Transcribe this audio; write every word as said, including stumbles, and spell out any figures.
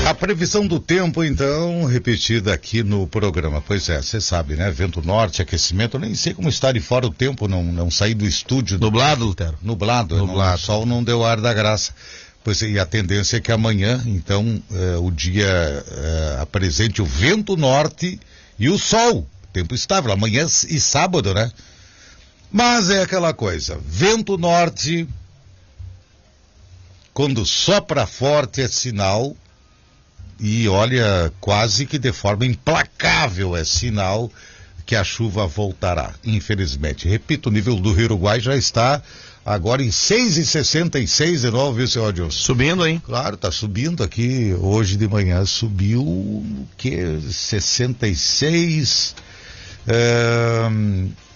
A previsão do tempo, então, repetida aqui no programa. Pois é, você sabe, né? Vento norte, aquecimento, eu nem sei como está de fora o tempo, não, não saí do estúdio. Nublado, Lutero? Nublado, Nublado. Não, o sol não deu ar da graça. Pois é, e a tendência é que amanhã, então, eh, o dia eh, apresente o vento norte e o sol. Tempo estável, amanhã e sábado, né? Mas é aquela coisa, vento norte, quando sopra forte é sinal, e olha, quase que de forma implacável é sinal que a chuva voltará, infelizmente. Repito, o nível do Rio Uruguai já está agora em seis e sessenta e seis de novo, viu, senhor Adilson? Subindo, hein? Claro, tá subindo aqui, hoje de manhã subiu, o que, sessenta e seis, é,